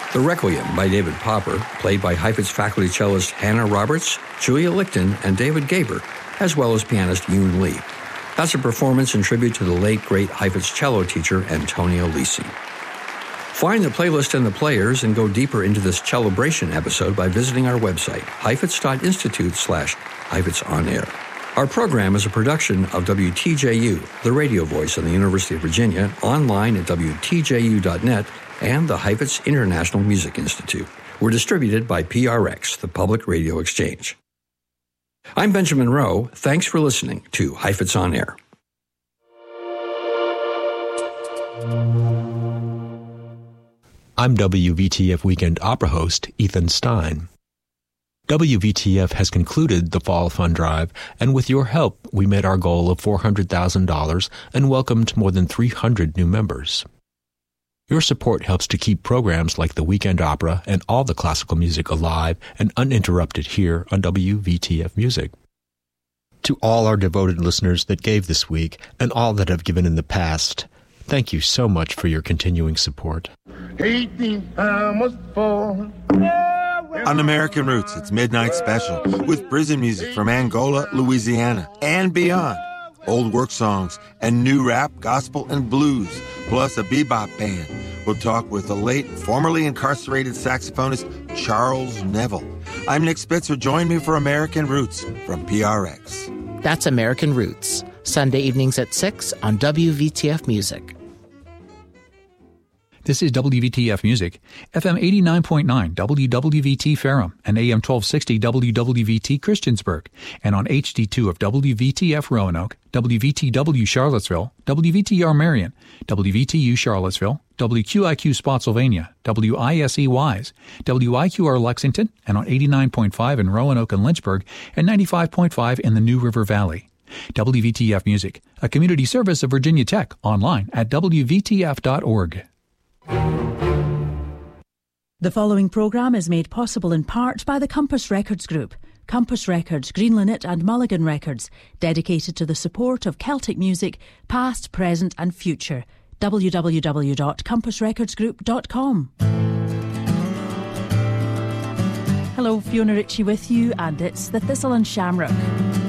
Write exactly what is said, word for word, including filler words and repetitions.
The Requiem by David Popper, played by Heifetz faculty cellist Hannah Roberts, Julia Lichten, and David Gaber, as well as pianist Yoon Lee. That's a performance in tribute to the late, great Heifetz cello teacher Antonio Lisi. Find the playlist and the players and go deeper into this celebration episode by visiting our website, heifetz.institute slash Heifetz On Air. Our program is a production of W T J U, the radio voice of the University of Virginia, online at W T J U dot net and the Heifetz International Music Institute. We're distributed by P R X, the Public Radio Exchange. I'm Benjamin Rowe. Thanks for listening to Heifetz On Air. I'm W V T F Weekend Opera host Ethan Stein. W V T F has concluded the Fall Fund Drive, and with your help, we met our goal of four hundred thousand dollars and welcomed more than three hundred new members. Your support helps to keep programs like the Weekend Opera and all the classical music alive and uninterrupted here on W V T F Music. To all our devoted listeners that gave this week and all that have given in the past, thank you so much for your continuing support. On American Roots, it's Midnight Special with prison music from Angola, Louisiana, and beyond. Old work songs and new rap, gospel, and blues, plus a bebop band. We'll talk with the late, formerly incarcerated saxophonist Charles Neville. I'm Nick Spitzer. Join me for American Roots from P R X. That's American Roots, Sunday evenings at six on W V T F Music. This is W V T F Music, F M eighty-nine point nine W W V T Ferrum and A M twelve sixty W W V T Christiansburg, and on H D two of W V T F Roanoke, W V T W Charlottesville, W V T R Marion, W V T U Charlottesville, W Q I Q Spotsylvania, W I S E Wise, W I Q R Lexington, and on eighty-nine point five in Roanoke and Lynchburg, and ninety-five point five in the New River Valley. W V T F Music, a community service of Virginia Tech, online at W V T F dot org. The following programme is made possible in part by the Compass Records Group. Compass Records, Green Linnet and Mulligan Records, dedicated to the support of Celtic music, past, present and future. w w w dot compass records group dot com. Hello, Fiona Ritchie with you, and it's the Thistle and Shamrock.